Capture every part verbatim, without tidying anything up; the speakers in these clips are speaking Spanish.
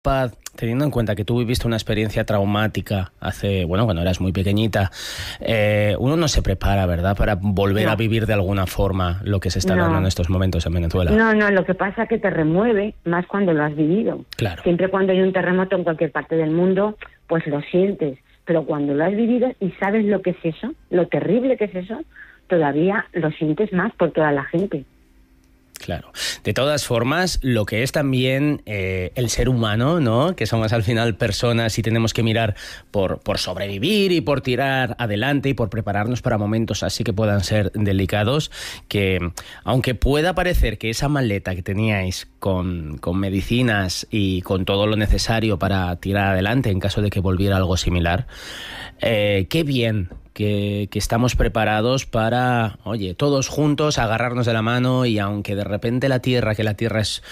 teniendo en cuenta que tú viviste una experiencia traumática hace, bueno, cuando eras muy pequeñita, eh, uno no se prepara, ¿verdad?, para volver No. a vivir de alguna forma lo que se está No. dando en estos momentos en Venezuela. No, no, lo que pasa es que te remueve más cuando lo has vivido. Claro. Siempre cuando hay un terremoto en cualquier parte del mundo, pues lo sientes. Pero cuando lo has vivido y sabes lo que es eso, lo terrible que es eso, todavía lo sientes más por toda la gente. Claro. De todas formas, lo que es también eh, el ser humano, ¿no?, que somos al final personas y tenemos que mirar por, por sobrevivir y por tirar adelante y por prepararnos para momentos así que puedan ser delicados, que aunque pueda parecer que esa maleta que teníais con, con medicinas y con todo lo necesario para tirar adelante en caso de que volviera algo similar, eh, qué bien Que, que estamos preparados para, oye, todos juntos agarrarnos de la mano y aunque de repente la tierra, que la tierra es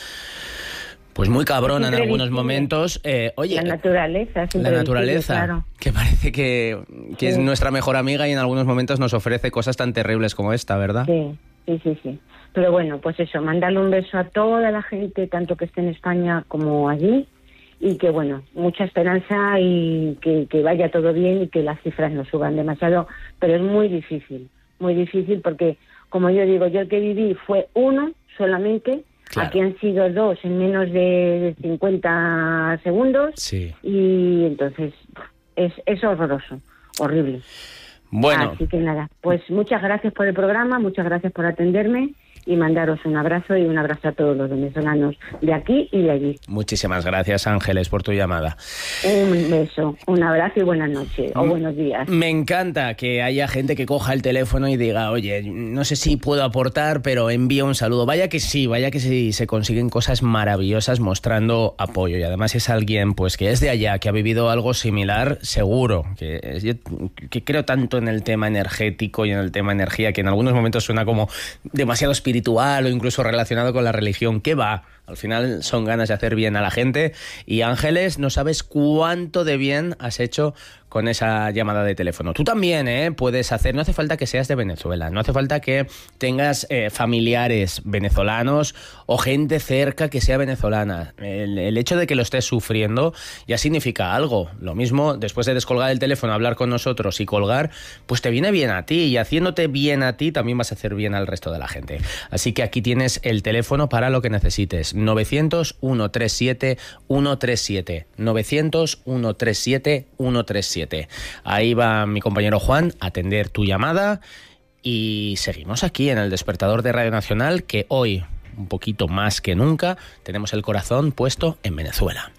pues muy cabrona en algunos momentos, eh, oye, la naturaleza, es la naturaleza, claro. que parece que, que Sí. es nuestra mejor amiga y en algunos momentos nos ofrece cosas tan terribles como esta, ¿verdad? Sí, sí, sí, sí. Pero bueno, pues eso, mandarle un beso a toda la gente, tanto que esté en España como allí, y que bueno, mucha esperanza y que, que vaya todo bien y que las cifras no suban demasiado, pero es muy difícil, muy difícil porque, como yo digo, yo el que viví fue uno solamente, Claro. aquí han sido dos en menos de cincuenta segundos, Sí. y entonces es, es horroroso, horrible. Bueno, Así que nada, pues muchas gracias por el programa, muchas gracias por atenderme y mandaros un abrazo y un abrazo a todos los venezolanos de aquí y de allí. muchísimas gracias, Ángeles, por tu llamada. Un beso, un abrazo y buenas noches o buenos días. Me encanta que haya gente que coja el teléfono y diga, oye, no sé si puedo aportar, pero envío un saludo. Vaya que sí, vaya que sí, se consiguen cosas maravillosas mostrando apoyo. Y además es alguien pues que es de allá, que ha vivido algo similar, seguro. Que, yo, que creo tanto en el tema energético y en el tema energía, que en algunos momentos suena como demasiado espiritual o incluso relacionado con la religión. ¿Qué va? Al final son ganas de hacer bien a la gente. Y Ángeles, no sabes cuánto de bien has hecho con esa llamada de teléfono. Tú también, ¿eh? Puedes hacer, no hace falta que seas de Venezuela, no hace falta que tengas eh, familiares venezolanos o gente cerca que sea venezolana. El, el hecho de que lo estés sufriendo ya significa algo. Lo mismo, después de descolgar el teléfono, hablar con nosotros y colgar, pues te viene bien a ti, y haciéndote bien a ti también vas a hacer bien al resto de la gente. Así que aquí tienes el teléfono para lo que necesites. novecientos, ciento treinta y siete, ciento treinta y siete. novecientos, ciento treinta y siete, ciento treinta y siete. Ahí va mi compañero Juan a atender tu llamada y seguimos aquí en el Despertador de Radio Nacional, que hoy, un poquito más que nunca, tenemos el corazón puesto en Venezuela.